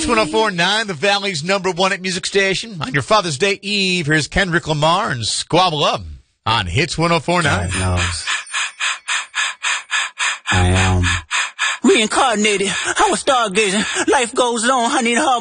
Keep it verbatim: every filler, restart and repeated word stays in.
Hits one oh four point nine, the Valley's number one at music station. On your Father's Day Eve, here's Kendrick Lamar and Squabble Up on Hits one oh four point nine. God knows. I am. Reincarnated. I was stargazing. Life goes on. I need a hard